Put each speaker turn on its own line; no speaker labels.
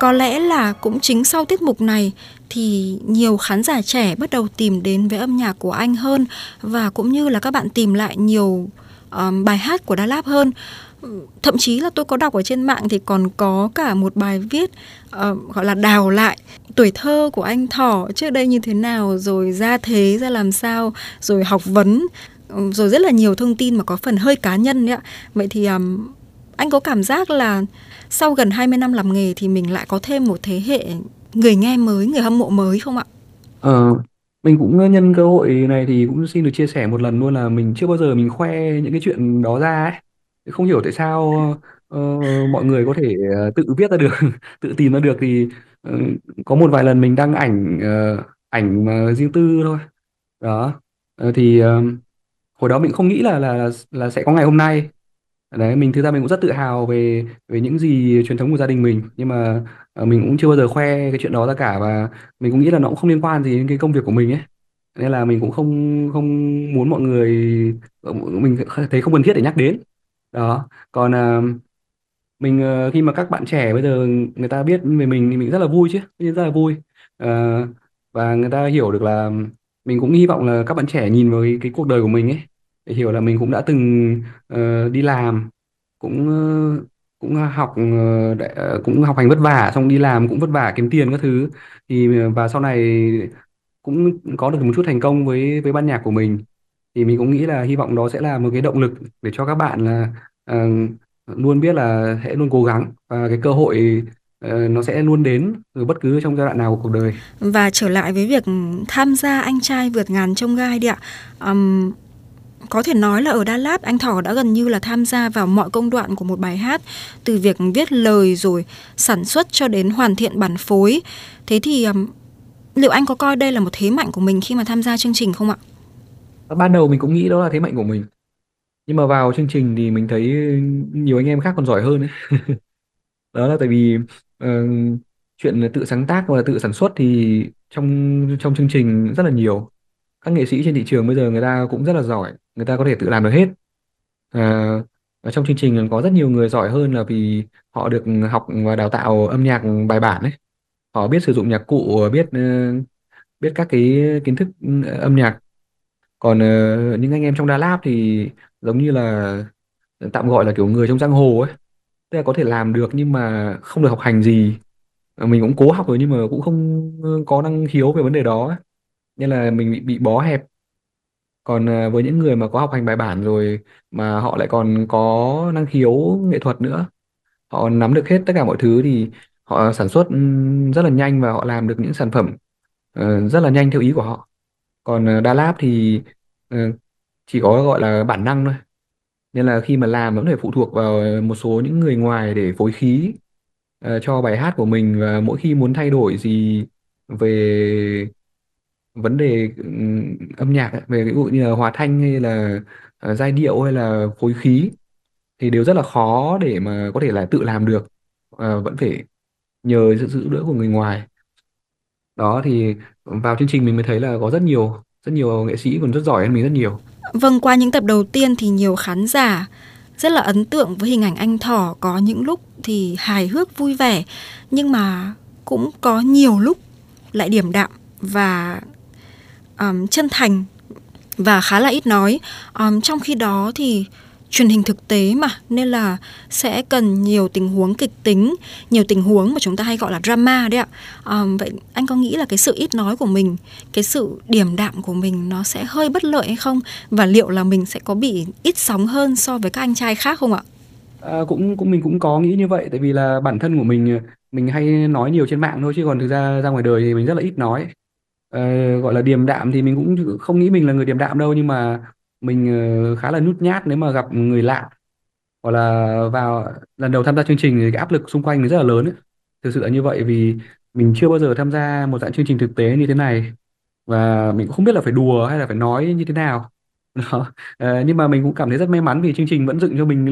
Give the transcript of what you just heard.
Có lẽ là cũng chính sau tiết mục này thì nhiều khán giả trẻ bắt đầu tìm đến với âm nhạc của anh hơn, và cũng như là các bạn tìm lại nhiều bài hát của Đà Lạt hơn. Thậm chí là tôi có đọc ở trên mạng thì còn có cả một bài viết gọi là đào lại tuổi thơ của anh Thỏ trước đây như thế nào, rồi ra thế ra làm sao, rồi học vấn, rồi rất là nhiều thông tin mà có phần hơi cá nhân đấy ạ. Vậy thì anh có cảm giác là sau gần 20 năm làm nghề thì mình lại có thêm một thế hệ người nghe mới, người hâm mộ mới không ạ?
Ờ, mình cũng nhân cơ hội này thì cũng xin được chia sẻ một lần luôn là mình chưa bao giờ mình khoe những cái chuyện đó ra ấy. Không hiểu tại sao ờ, mọi người có thể tự viết ra được, tự tìm ra được thì ờ, có một vài lần mình đăng ảnh ảnh mà riêng tư thôi. Đó. Thì hồi đó mình không nghĩ là sẽ có ngày hôm nay. Đấy, mình thực ra mình cũng rất tự hào về về những gì truyền thống của gia đình mình, nhưng mà mình cũng chưa bao giờ khoe cái chuyện đó ra cả, và mình cũng nghĩ là nó cũng không liên quan gì đến cái công việc của mình ấy, nên là mình cũng không không muốn mọi người, mình thấy không cần thiết để nhắc đến. Đó. Còn mình khi mà các bạn trẻ bây giờ người ta biết về mình thì mình rất là vui chứ, rất là vui. Ờ, và người ta hiểu được là mình cũng hy vọng là các bạn trẻ nhìn vào cái cuộc đời của mình ấy để hiểu là mình cũng đã từng đi làm, cũng cũng học cũng học hành vất vả, xong đi làm cũng vất vả kiếm tiền các thứ, thì và sau này cũng có được một chút thành công với ban nhạc của mình, thì mình cũng nghĩ là hy vọng đó sẽ là một cái động lực để cho các bạn là luôn biết là hãy luôn cố gắng, và cái cơ hội nó sẽ luôn đến từ bất cứ trong giai đoạn nào của cuộc đời.
Và trở lại với việc tham gia Anh trai vượt ngàn chông gai đi ạ. Ừm, có thể nói là ở Đà Lạt anh Thỏ đã gần như là tham gia vào mọi công đoạn của một bài hát, từ việc viết lời rồi sản xuất cho đến hoàn thiện bản phối. Thế thì liệu anh có coi đây là một thế mạnh của mình khi mà tham gia chương trình không ạ?
Ban đầu mình cũng nghĩ đó là thế mạnh của mình, nhưng mà vào chương trình thì mình thấy nhiều anh em khác còn giỏi hơn ấy. Đó là tại vì ờ, chuyện tự sáng tác và tự sản xuất thì trong trong chương trình rất là nhiều. Các nghệ sĩ trên thị trường bây giờ người ta cũng rất là giỏi, người ta có thể tự làm được hết. à, Ở trong chương trình có rất nhiều người giỏi hơn là vì họ được học và đào tạo âm nhạc bài bản ấy, họ biết sử dụng nhạc cụ, biết biết các cái kiến thức âm nhạc. Còn những anh em trong Đà Lạt thì giống như là tạm gọi là kiểu người trong giang hồ ấy, tức là có thể làm được nhưng mà không được học hành gì. Mình cũng cố học rồi nhưng mà cũng không có năng khiếu về vấn đề đó ấy, nên là mình bị bó hẹp. Còn với những người mà có học hành bài bản rồi mà họ lại còn có năng khiếu nghệ thuật nữa, họ nắm được hết tất cả mọi thứ thì họ sản xuất rất là nhanh và họ làm được những sản phẩm rất là nhanh theo ý của họ. Còn Đà Lạt thì ờ, chỉ có gọi là bản năng thôi, nên là khi mà làm vẫn phải phụ thuộc vào một số những người ngoài để phối khí cho bài hát của mình, và mỗi khi muốn thay đổi gì về vấn đề âm nhạc ấy, về ví dụ như là hòa thanh hay là giai điệu hay là phối khí thì đều rất là khó để mà có thể là tự làm được. Vẫn phải nhờ sự giúp đỡ của người ngoài. Đó thì vào chương trình mình mới thấy là có rất nhiều nghệ sĩ còn rất giỏi hơn mình rất nhiều.
Vâng, qua những tập đầu tiên thì nhiều khán giả rất là ấn tượng với hình ảnh anh Thỏ, có những lúc thì hài hước vui vẻ, nhưng mà cũng có nhiều lúc lại điềm đạm và chân thành và khá là ít nói. Trong khi đó thì truyền hình thực tế mà, nên là sẽ cần nhiều tình huống kịch tính, nhiều tình huống mà chúng ta hay gọi là drama đấy ạ. Vậy anh có nghĩ là cái sự ít nói của mình, cái sự điềm đạm của mình nó sẽ hơi bất lợi hay không? Và liệu là mình sẽ có bị ít sóng hơn so với các anh trai khác không ạ?
Cũng cũng mình cũng có nghĩ như vậy, tại vì là bản thân của mình hay nói nhiều trên mạng thôi, chứ còn thực ra ra ngoài đời thì mình rất là ít nói. Ờ, Gọi là điềm đạm thì mình cũng không nghĩ mình là người điềm đạm đâu, nhưng mà mình khá là nhút nhát nếu mà gặp người lạ, hoặc là vào lần đầu tham gia chương trình thì cái áp lực xung quanh nó rất là lớn ấy. Thực sự là như vậy, vì mình chưa bao giờ tham gia một dạng chương trình thực tế như thế này, và mình cũng không biết là phải đùa hay là phải nói như thế nào. Đó. Nhưng mà mình cũng cảm thấy rất may mắn vì chương trình vẫn dựng cho mình